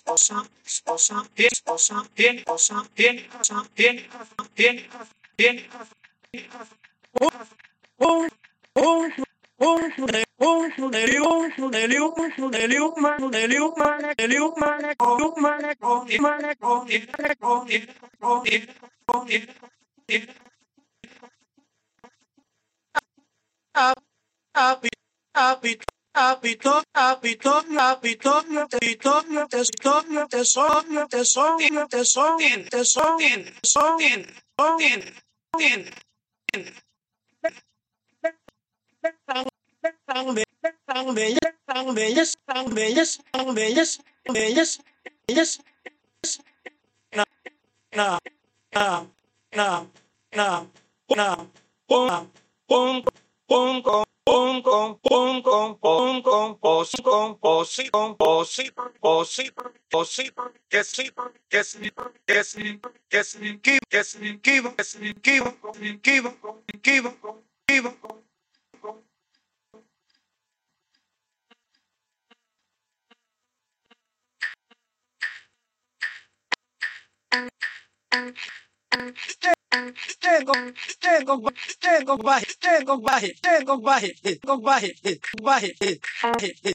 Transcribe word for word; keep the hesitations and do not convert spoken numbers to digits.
Apito, apito, apito, apito, tesón, tesón, tesón, tesón, tesón, tesón, tesón, tan bellas, tan bellas, tan bellas, tan bellas, tan bellas, bellas, bellas, na, na, na, na, na, na, pum, pum, pum, con, pum, con, pum, con, pum, con, posi, con, posi, con, posi, posi, posi, que sí, que sí, que sí, que sí, que sí, que sí, que sí, que sí, que sí, que sí, que sí, Tengo, tengo, tengo, tengo, tengo, tengo, tengo, tengo,